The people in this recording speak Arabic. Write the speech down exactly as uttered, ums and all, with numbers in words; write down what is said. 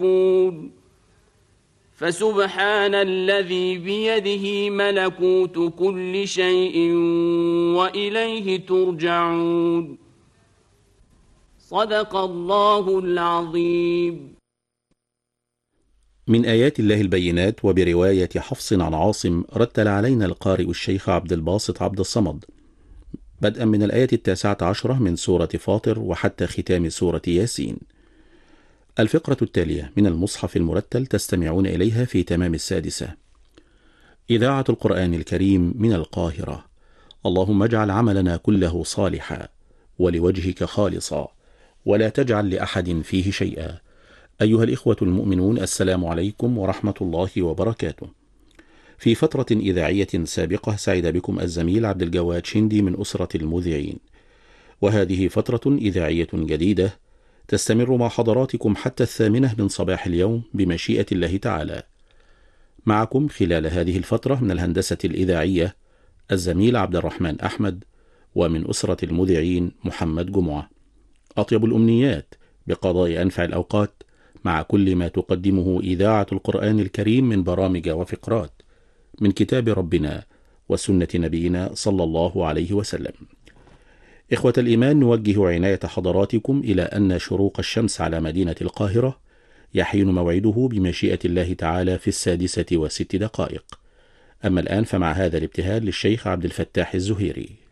يكفرون فسبحان الذي بيده ملكوت كل شيء وإليه ترجعون. صدق الله العظيم. من آيات الله البينات، وبرواية حفص عن عاصم، رتل علينا القارئ الشيخ عبد الباسط عبد الصمد بدءا من الآية التاسعة عشرة من سورة فاطر وحتى ختام سورة ياسين. الفقرة التالية من المصحف المرتل تستمعون إليها في تمام السادسة. إذاعة القرآن الكريم من القاهرة. اللهم اجعل عملنا كله صالحا ولوجهك خالصا ولا تجعل لأحد فيه شيئا. أيها الإخوة المؤمنون، السلام عليكم ورحمة الله وبركاته. في فترة إذاعية سابقة سعد بكم الزميل عبد الجواد شندي من أسرة المذيعين، وهذه فترة إذاعية جديدة تستمر مع حضراتكم حتى الثامنة من صباح اليوم بمشيئة الله تعالى. معكم خلال هذه الفترة من الهندسة الإذاعية الزميل عبد الرحمن أحمد، ومن أسرة المذيعين محمد جمعة. أطيب الأمنيات بقضاء أنفع الأوقات مع كل ما تقدمه إذاعة القرآن الكريم من برامج وفقرات من كتاب ربنا وسنة نبينا صلى الله عليه وسلم. إخوة الإيمان، نوجه عناية حضراتكم إلى أن شروق الشمس على مدينة القاهرة يحين موعده بمشيئة الله تعالى في السادسة وست دقائق. أما الآن فمع هذا الابتهال للشيخ عبد الفتاح الزهيري.